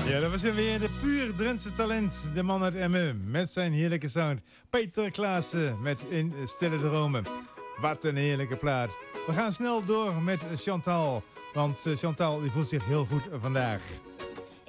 Ja, dat was weer de puur Drentse talent. De man uit Emmen met zijn heerlijke sound. Peter Klaassen met In Stille Dromen. Wat een heerlijke plaat. We gaan snel door met Chantal. Want Chantal die voelt zich heel goed vandaag.